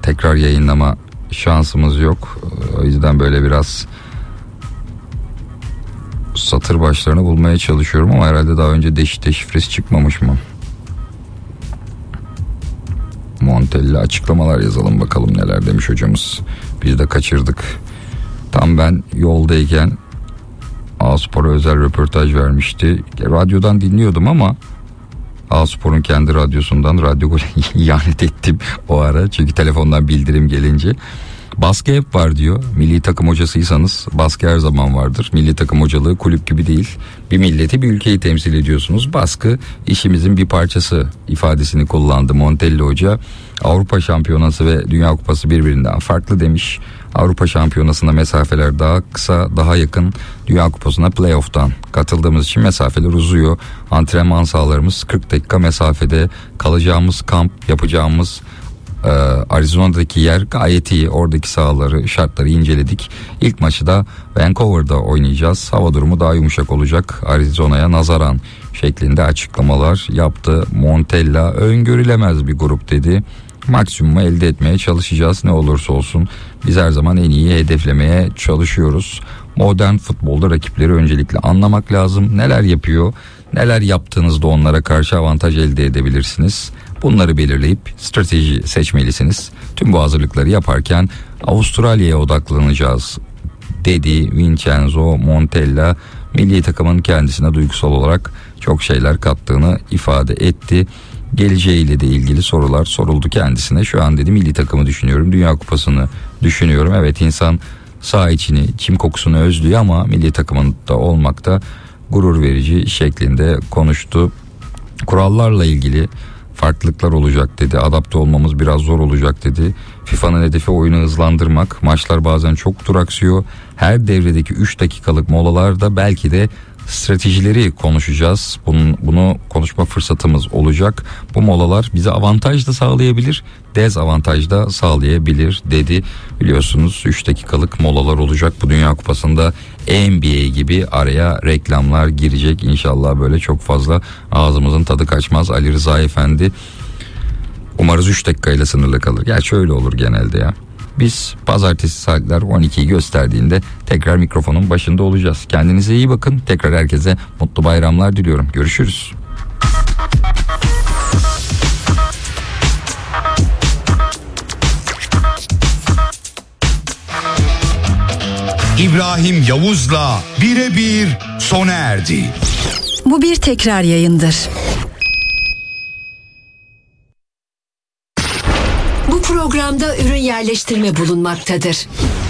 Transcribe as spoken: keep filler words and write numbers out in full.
tekrar yayınlama şansımız yok. O yüzden böyle biraz satır başlarını bulmaya çalışıyorum ama herhalde daha önce deş deşifresi çıkmamış mı? Montella açıklamalar yazalım bakalım neler demiş hocamız. Biz de kaçırdık. Tam ben yoldayken A-Spor'a özel röportaj vermişti. Radyodan dinliyordum ama A-Spor'un kendi radyosundan radyo golü ihanet ettim o ara. Çünkü telefondan bildirim gelince. Baskı hep var diyor. Milli takım hocasıysanız baskı her zaman vardır. Milli takım hocalığı kulüp gibi değil. Bir milleti, bir ülkeyi temsil ediyorsunuz. Baskı işimizin bir parçası ifadesini kullandı Montella Hoca. Avrupa Şampiyonası ve Dünya Kupası birbirinden farklı demiş. Avrupa Şampiyonası'nda mesafeler daha kısa, daha yakın. Dünya Kupası'na playoff'tan katıldığımız için mesafeler uzuyor. Antrenman sahalarımız kırk dakika mesafede. Kalacağımız kamp, yapacağımız Ee, Arizona'daki yer gayet iyi. Oradaki sahaları, şartları inceledik. İlk maçı da Vancouver'da oynayacağız. Hava durumu daha yumuşak olacak Arizona'ya nazaran şeklinde açıklamalar yaptı Montella. Öngörülemez bir grup dedi. Maksimumu elde etmeye çalışacağız ne olursa olsun. Biz her zaman en iyi hedeflemeye çalışıyoruz. Modern futbolda rakipleri öncelikle anlamak lazım. Neler yapıyor, neler yaptığınızda onlara karşı avantaj elde edebilirsiniz. Bunları belirleyip strateji seçmelisiniz. Tüm bu hazırlıkları yaparken Avustralya'ya odaklanacağız dedi Vincenzo Montella. Milli takımın kendisine duygusal olarak çok şeyler kattığını ifade etti. Geleceğiyle de ilgili sorular soruldu kendisine. Şu an dedi milli takımı düşünüyorum, Dünya Kupası'nı düşünüyorum. Evet, insan saha içini, çim kokusunu özlüyor ama milli takımında olmak da gurur verici şeklinde konuştu. Kurallarla ilgili farklılıklar olacak dedi. Adapte olmamız biraz zor olacak dedi. FIFA'nın hedefi oyunu hızlandırmak. Maçlar bazen çok duraksıyor. Her devredeki üç dakikalık molalarda belki de stratejileri konuşacağız. Bunun, bunu konuşma fırsatımız olacak. Bu molalar bize avantaj da sağlayabilir, dezavantaj da sağlayabilir dedi. Biliyorsunuz üç dakikalık molalar olacak. Bu Dünya Kupası'nda N B A gibi araya reklamlar girecek. İnşallah böyle çok fazla ağzımızın tadı kaçmaz. Ali Rıza Efendi umarız üç dakikayla sınırlı kalır. Gerçi öyle olur genelde ya. Biz pazartesi saatler on ikiyi gösterdiğinde tekrar mikrofonun başında olacağız. Kendinize iyi bakın. Tekrar herkese mutlu bayramlar diliyorum. Görüşürüz. İbrahim Yavuz'la Birebir sona erdi. Bu bir tekrar yayındır. Bu programda ürün yerleştirme bulunmaktadır.